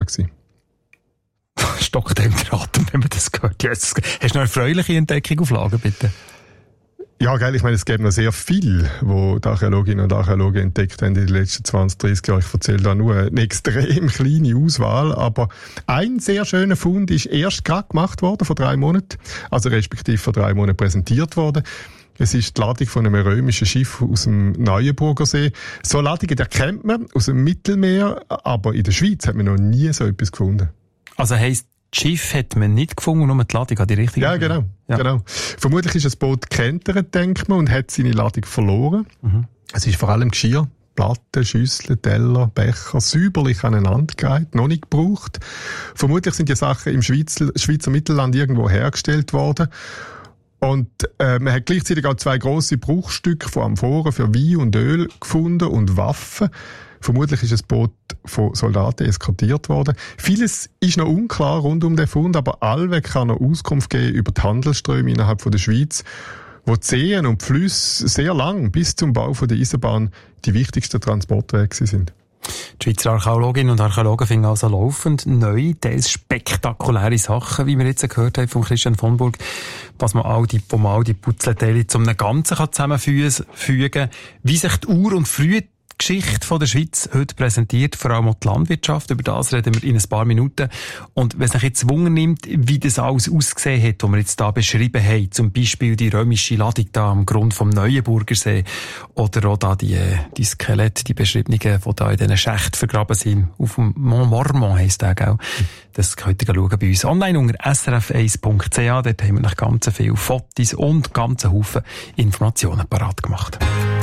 gewesen. Stockt dem der Atem, wenn man das gehört. Yes. Hast du noch eine erfreuliche Entdeckung auf Lager, bitte? Ja, geil, ich meine, es gibt noch sehr viel, wo die Archäologinnen und Archäologen entdeckt haben in den letzten 20, 30 Jahren. Ich erzähle da nur eine extrem kleine Auswahl, aber ein sehr schöner Fund ist erst gerade gemacht worden, vor 3 Monaten, also respektive vor 3 Monaten präsentiert worden. Es ist die Ladung von einem römischen Schiff aus dem Neuenburger See. So Ladungen erkennt man aus dem Mittelmeer, aber in der Schweiz hat man noch nie so etwas gefunden. Also heisst, das Schiff hat man nicht gefunden, nur die Ladung an die richtige. Ja, genau. Genau. Vermutlich ist das Boot gekentert, denkt man, und hat seine Ladung verloren. Mhm. Es ist vor allem Geschirr, Platten, Schüsseln, Teller, Becher, säuberlich aneinandergereiht, noch nicht gebraucht. Vermutlich sind die Sachen im Schweizer Mittelland irgendwo hergestellt worden. Und man hat gleichzeitig auch 2 grosse Bruchstücke von Amphoren für Wein und Öl gefunden und Waffen. Vermutlich ist das Boot von Soldaten eskortiert worden. Vieles ist noch unklar rund um den Fund, aber allweg kann noch Auskunft geben über die Handelsströme innerhalb von der Schweiz, wo die Seen und die Flüsse sehr lang bis zum Bau von der Eisenbahn die wichtigsten Transportwege sind. Die Schweizer Archäologinnen und Archäologen finden also laufend neue, teils spektakuläre Sachen, wie wir jetzt gehört haben von Christian von Burg, wo man all die Puzzleteile zu einem Ganzen zusammenfügen kann, wie sich die Ur- und frühe Geschichte von der Schweiz heute präsentiert, vor allem auch die Landwirtschaft. Über das reden wir in ein paar Minuten. Und wenn es sich jetzt Wunder nimmt, wie das alles ausgesehen hat, was wir jetzt da beschrieben haben, zum Beispiel die römische Ladung da am Grund vom Neuenburger See oder auch da die Skelette, die beschriebenen, die da in diesen Schächten vergraben sind, auf dem Mont Mormont heisst der, gell? Das könnt ihr schauen bei uns online unter srf1.ch. Dort haben wir noch ganz viele Fotos und ganz Haufen Informationen parat gemacht.